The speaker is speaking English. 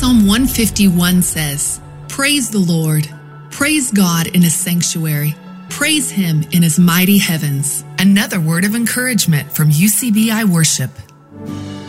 Psalm 151 says, "Praise the Lord. Praise God in his sanctuary. Praise him in his mighty heavens." Another word of encouragement from UCBI Worship.